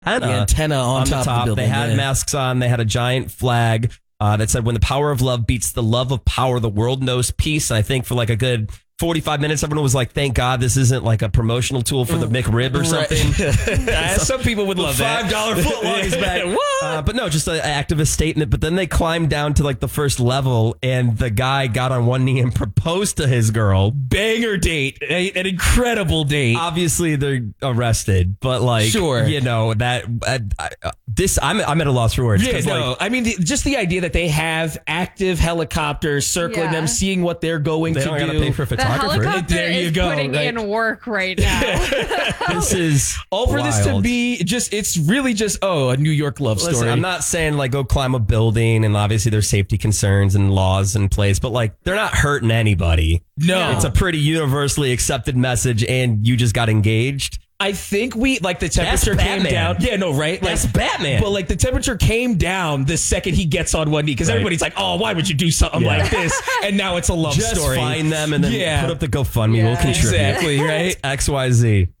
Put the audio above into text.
antenna on top of the building. They had masks on. They had a giant flag that said, "When the power of love beats the love of power, the world knows peace." And I think for like a good 45 minutes, everyone was like, "Thank God this isn't like a promotional tool for the McRib or something." Some people would love that. $5 footlongs back. But no, just an activist statement. But then they climbed down to like the first level, and the guy got on one knee and proposed to his girl. Banger date, an incredible date. Obviously, they're arrested, but like, sure, you know that I'm at a loss for words. Yeah, no, like, I mean, just the idea that they have active helicopters circling them, seeing what they're going to do. They don't got to pay for a photographer. The helicopter there you is go, putting right? in work right now. This is all for wild. this to be just. It's really just a New York love story. Listen, I'm not saying like go climb a building, and obviously there's safety concerns and laws in place, but like they're not hurting anybody. No, it's a pretty universally accepted message, and you just got engaged. I think the temperature came down. Yeah, no, right? That's Batman. But like the temperature came down the second he gets on one knee because everybody's like, "Oh, why would you do something like this?" And now it's a love story. Just find them and then put up the GoFundMe. We'll contribute. Exactly, right? XYZ.